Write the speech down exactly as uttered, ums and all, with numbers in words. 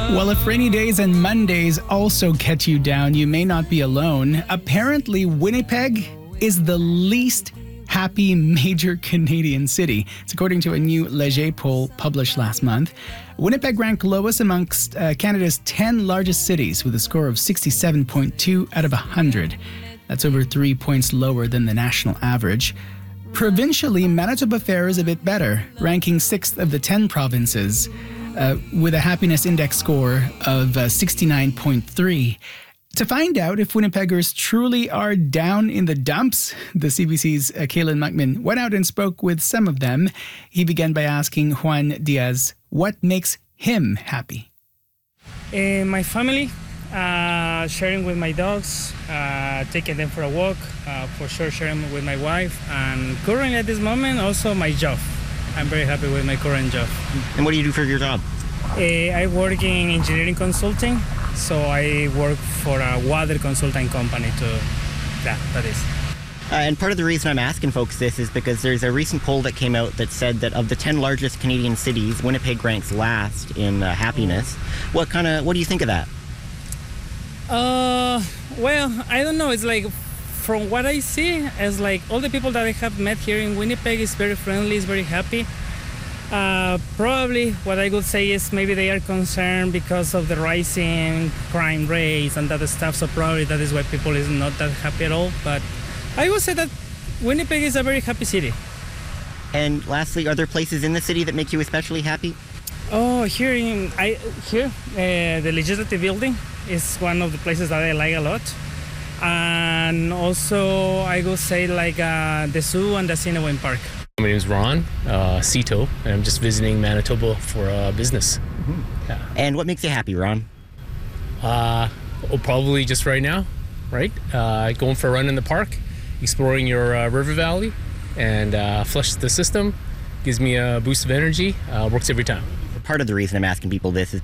Well, if rainy days and Mondays also get you down, you may not be alone. Apparently, Winnipeg is the least happy major Canadian city. It's according to a new Leger poll published last month. Winnipeg ranked lowest amongst uh, Canada's ten largest cities with a score of sixty-seven point two out of one hundred. That's over three points lower than the national average. Provincially, Manitoba fares a bit better, ranking sixth of the ten provinces. Uh, with a happiness index score of uh, sixty-nine point three. To find out if Winnipeggers truly are down in the dumps, the C B C's uh, Kaylin Muckman went out and spoke with some of them. He began by asking Juan Diaz what makes him happy. Uh, my family, uh, sharing with my dogs, uh, taking them for a walk, uh, for sure sharing with my wife, and currently at this moment also my job. I'm very happy with my current job. And what do you do for your job? Uh, I work in engineering consulting, so I work for a water consulting company to, yeah, that is. Uh, and part of the reason I'm asking folks this is because there's a recent poll that came out that said that of the ten largest Canadian cities, Winnipeg ranks last in uh, happiness. What kind of, what do you think of that? Uh, well, I don't know. It's like, from what I see, it's like all the people that I have met here in Winnipeg is very friendly, is very happy. Uh, probably what I would say is maybe they are concerned because of the rising crime rates and that stuff, so probably that is why people is not that happy at all. But I would say that Winnipeg is a very happy city. And lastly, are there places in the city that make you especially happy? Oh, here in I here uh, the Legislative Building is one of the places that I like a lot. And also, I would say like uh, the zoo and the Assiniboine Park. My name is Ron uh, Cito, and I'm just visiting Manitoba for uh, business. Mm-hmm. Yeah. And what makes you happy, Ron? Uh, oh, probably just right now, right? Uh, going for a run in the park, exploring your uh, river valley, and uh, flush the system. Gives me a boost of energy. Uh, works every time. Part of the reason I'm asking people this is